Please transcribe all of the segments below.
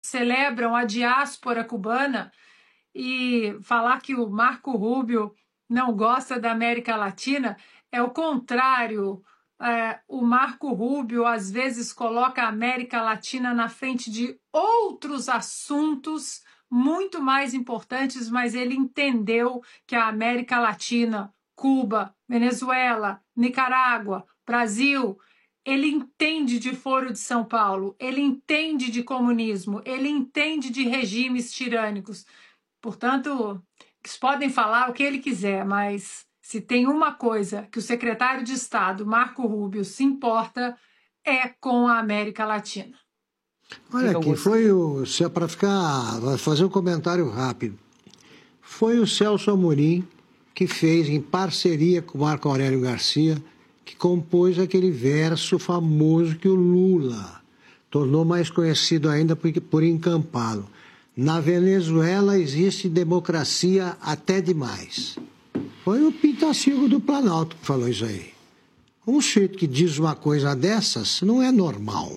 celebram a diáspora cubana e falar que o Marco Rubio não gosta da América Latina é o contrário. O Marco Rubio, às vezes, coloca a América Latina na frente de outros assuntos muito mais importantes, mas ele entendeu que a América Latina, Cuba, Venezuela, Nicarágua, Brasil, ele entende de Foro de São Paulo, ele entende de comunismo, ele entende de regimes tirânicos. Portanto, eles podem falar o que ele quiser, mas se tem uma coisa que o secretário de Estado, Marco Rubio, se importa, é com a América Latina. Olha aqui, para fazer um comentário rápido, foi o Celso Amorim que fez, em parceria com o Marco Aurélio Garcia, que compôs aquele verso famoso que o Lula tornou mais conhecido ainda por encampá-lo. Na Venezuela existe democracia até demais. Foi o Pintacilgo do Planalto que falou isso aí. Um sujeito que diz uma coisa dessas não é normal.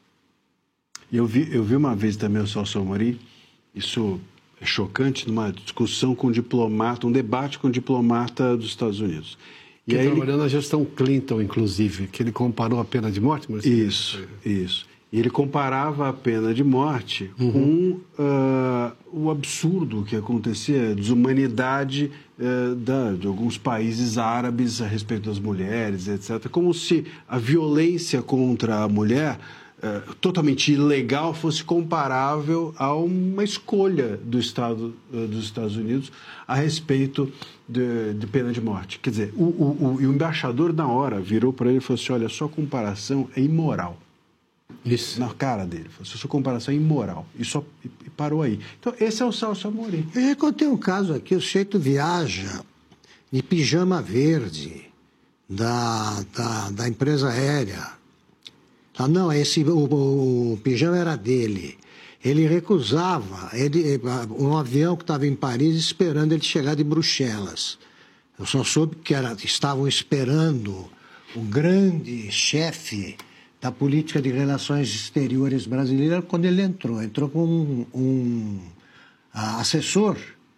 Eu vi uma vez também o Celso Amorim, isso é chocante, numa discussão com um diplomata, um debate com um diplomata dos Estados Unidos. Que trabalhou na gestão Clinton, inclusive, que ele comparou a pena de morte. Mas... Isso. E ele comparava a pena de morte com o absurdo que acontecia, a desumanidade de alguns países árabes a respeito das mulheres, etc. Como se a violência contra a mulher, totalmente ilegal, fosse comparável a uma escolha dos Estados Unidos a respeito de pena de morte. Quer dizer, o embaixador, na hora, virou para ele e falou assim: olha, a sua comparação é imoral. Isso. Na cara dele. A sua comparação é imoral. E parou aí. Então, esse é o Celso Amorim. Eu já contei um caso aqui, o sujeito viaja de pijama verde da empresa aérea. Não, o pijama era dele. Ele recusava um avião que estava em Paris esperando ele chegar de Bruxelas. Eu só soube que estavam esperando o grande chefe da política de relações exteriores brasileira quando ele entrou. Entrou com um assessor,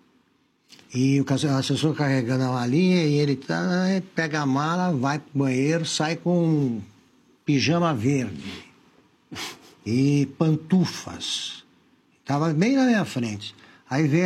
e o assessor carregando a malinha, e ele pega a mala, vai para o banheiro, sai com um pijama verde e pantufas. Estava bem na minha frente. Aí vem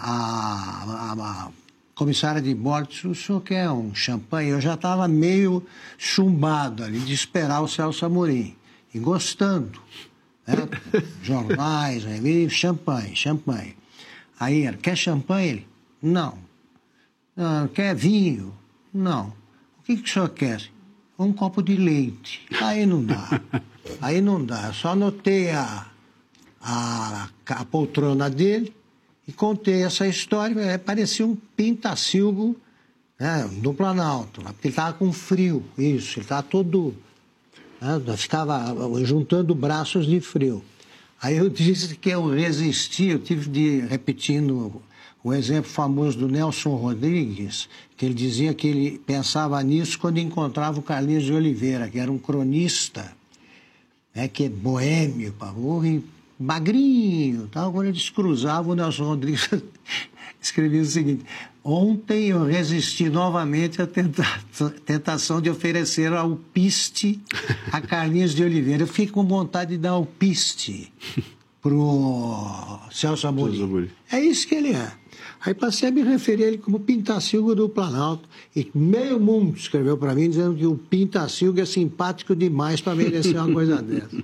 a comissária de bordo, o senhor quer um champanhe? Eu já estava meio chumbado ali de esperar o Celso Amorim. E gostando. Né? Jornais, champanhe. Aí ele, quer champanhe? Ele, não. Quer vinho? Não. O que o senhor quer? Um copo de leite. Aí não dá. Eu só anotei a poltrona dele e contei essa história. Parecia um Pintacilgo, né, do Planalto, porque ele estava com frio, isso, ele estava todo... Né, ficava juntando braços de frio. Aí eu disse que eu resisti, eu tive de repetindo o exemplo famoso do Nelson Rodrigues, que ele dizia que ele pensava nisso quando encontrava o Carlinhos de Oliveira, que era um cronista, né, que é boêmio, magrinho, tal. Quando eles cruzavam, o Nelson Rodrigues escrevia o seguinte: ontem eu resisti novamente à tentação de oferecer alpiste a Carlinhos de Oliveira. Eu fico com vontade de dar alpiste pro Celso Amorim. É isso que ele é. Aí passei a me referir a ele como Pintacilgo do Planalto. E meio mundo escreveu para mim dizendo que o Pintacilgo é simpático demais para merecer uma coisa dessa.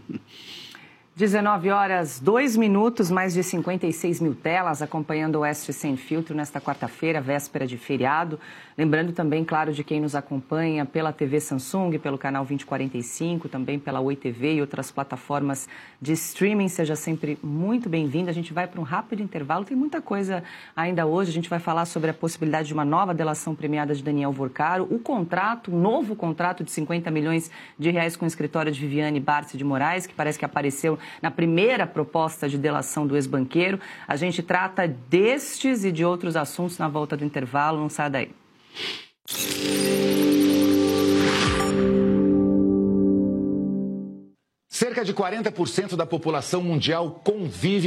19h02, mais de 56 mil telas acompanhando o Oeste Sem Filtro nesta quarta-feira, véspera de feriado. Lembrando também, claro, de quem nos acompanha pela TV Samsung, pelo canal 2045, também pela Oi TV e outras plataformas de streaming. Seja sempre muito bem-vindo. A gente vai para um rápido intervalo. Tem muita coisa ainda hoje. A gente vai falar sobre a possibilidade de uma nova delação premiada de Daniel Vorcaro, o novo contrato de 50 milhões de reais com o escritório de Viviane Barsi de Moraes, que parece que apareceu na primeira proposta de delação do ex-banqueiro. A gente trata destes e de outros assuntos na volta do intervalo. Não sai daí. Cerca de 40% da população mundial convive